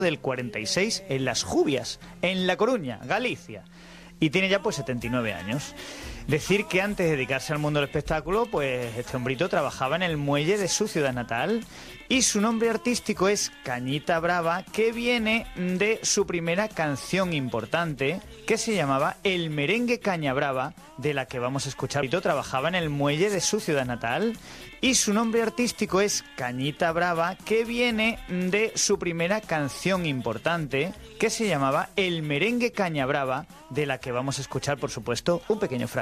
del 46 en Las Jubias, en La Coruña, Galicia. Y tiene ya pues 79 años. Decir que antes de dedicarse al mundo del espectáculo, pues este hombrito trabajaba en el muelle de su ciudad natal y su nombre artístico es Cañita Brava, que viene de su primera canción importante que se llamaba El Merengue Caña Brava, de la que vamos a escuchar. Trabajaba en el muelle de su ciudad natal y su nombre artístico es Cañita Brava, que viene de su primera canción importante que se llamaba El Merengue Caña Brava, de la que vamos a escuchar, por supuesto, un pequeño fragmento.